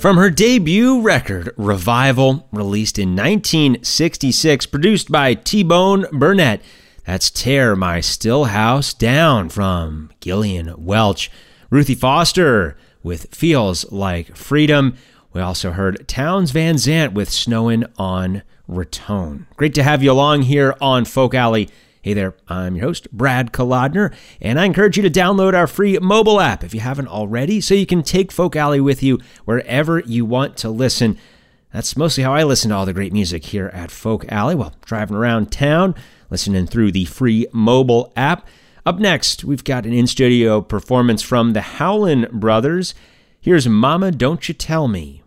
From her debut record, Revival, released in 1966, produced by T-Bone Burnett, that's Tear My Still House Down from Gillian Welch. Ruthie Foster with Feels Like Freedom. We also heard Townes Van Zandt with Snowin' on Raton. Great to have you along here on Folk Alley. Hey there, I'm your host, Brad Kolodner, and I encourage you to download our free mobile app if you haven't already, so you can take Folk Alley with you wherever you want to listen. That's mostly how I listen to all the great music here at Folk Alley while driving around town, listening through the free mobile app. Up next, we've got an in-studio performance from the Howlin' Brothers. Here's Mama Don't You Tell Me.